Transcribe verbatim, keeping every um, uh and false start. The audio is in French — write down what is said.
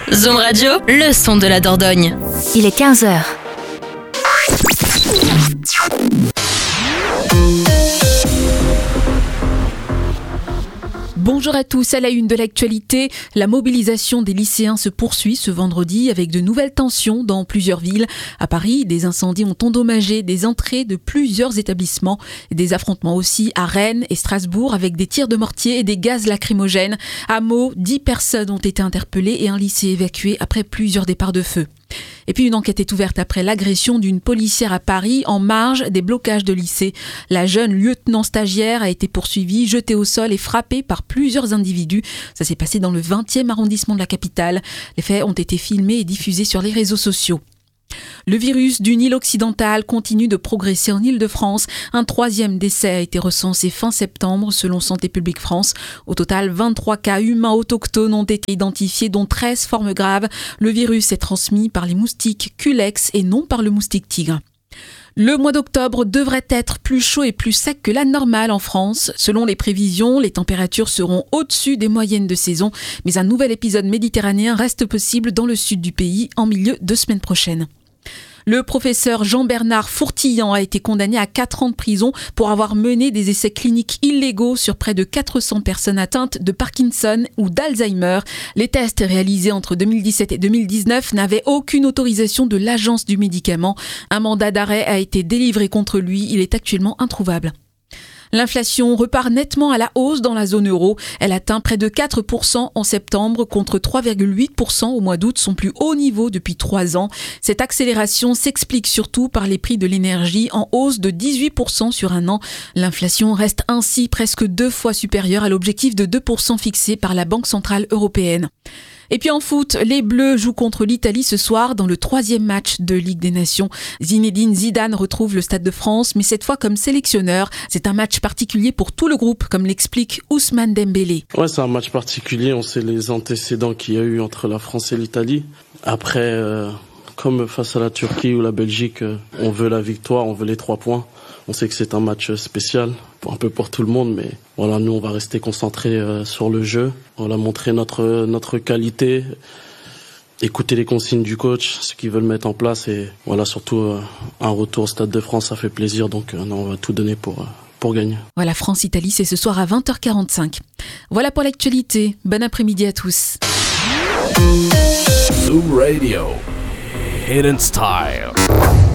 Zoom Radio, le son de la Dordogne. Il est quinze heures. Bonjour à tous, à la une de l'actualité, la mobilisation des lycéens se poursuit ce vendredi avec de nouvelles tensions dans plusieurs villes. À Paris, des incendies ont endommagé des entrées de plusieurs établissements. Des affrontements aussi à Rennes et Strasbourg avec des tirs de mortier et des gaz lacrymogènes. À Meaux, dix personnes ont été interpellées et un lycée évacué après plusieurs départs de feu. Et puis une enquête est ouverte après l'agression d'une policière à Paris en marge des blocages de lycée. La jeune lieutenant stagiaire a été poursuivie, jetée au sol et frappée par plusieurs individus. Ça s'est passé dans le vingtième arrondissement de la capitale. Les faits ont été filmés et diffusés sur les réseaux sociaux. Le virus du Nil occidental continue de progresser en Île-de-France. Un troisième décès a été recensé fin septembre selon Santé publique France. Au total, vingt-trois cas humains autochtones ont été identifiés, dont treize formes graves. Le virus est transmis par les moustiques Culex et non par le moustique tigre. Le mois d'octobre devrait être plus chaud et plus sec que la normale en France. Selon les prévisions, les températures seront au-dessus des moyennes de saison. Mais un nouvel épisode méditerranéen reste possible dans le sud du pays en milieu de semaine prochaine. Le professeur Jean-Bernard Fourtillan a été condamné à quatre ans de prison pour avoir mené des essais cliniques illégaux sur près de quatre cents personnes atteintes de Parkinson ou d'Alzheimer. Les tests réalisés entre deux mille dix-sept et deux mille dix-neuf n'avaient aucune autorisation de l'agence du médicament. Un mandat d'arrêt a été délivré contre lui. Il est actuellement introuvable. L'inflation repart nettement à la hausse dans la zone euro. Elle atteint près de quatre pour cent en septembre contre trois virgule huit pour cent au mois d'août, son plus haut niveau depuis trois ans. Cette accélération s'explique surtout par les prix de l'énergie en hausse de dix-huit pour cent sur un an. L'inflation reste ainsi presque deux fois supérieure à l'objectif de deux pour cent fixé par la Banque centrale européenne. Et puis en foot, les Bleus jouent contre l'Italie ce soir dans le troisième match de Ligue des Nations. Zinedine Zidane retrouve le Stade de France, mais cette fois comme sélectionneur. C'est un match particulier pour tout le groupe, comme l'explique Ousmane Dembélé. Ouais, c'est un match particulier. On sait les antécédents qu'il y a eu entre la France et l'Italie. Après, euh, comme face à la Turquie ou la Belgique, euh, on veut la victoire, on veut les trois points. On sait que c'est un match spécial, un peu pour tout le monde, mais voilà, nous on va rester concentrés euh, sur le jeu. On va montrer notre notre qualité, écouter les consignes du coach, ce qu'ils veulent mettre en place, et voilà, surtout euh, un retour au Stade de France, ça fait plaisir, donc euh, non, on va tout donner pour euh, pour gagner. Voilà, France-Italie, c'est ce soir à vingt heures quarante-cinq. Voilà pour l'actualité. Bon après-midi à tous. Zoom Radio, Hidden Style.